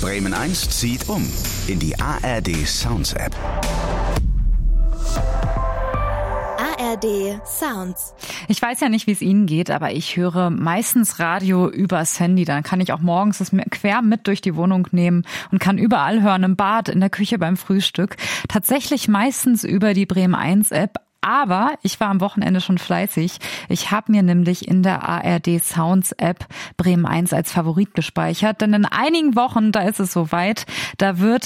Bremen 1 zieht um in die ARD Sounds App. ARD Sounds. Ich weiß ja nicht, wie es Ihnen geht, aber ich höre meistens Radio übers Handy. Dann kann ich auch morgens das quer mit durch die Wohnung nehmen und kann überall hören, im Bad, in der Küche, beim Frühstück. Tatsächlich meistens über die Bremen 1 App. Aber ich war am Wochenende schon fleißig. Ich habe mir nämlich in der ARD Sounds App Bremen 1 als Favorit gespeichert. Denn in einigen Wochen, da ist es soweit, da wird